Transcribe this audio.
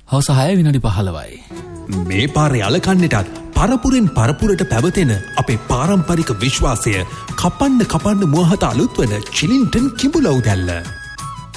හවස 6:15යි. මේ පාරේ අලකන්නටත් පරපුරෙන් පරපුරට පැවතෙන අපේ පාරම්පරික විශ්වාසය කපන්න මුවහත අලුත් වන චිලින්ටන් කිඹුලව් දැල්ල.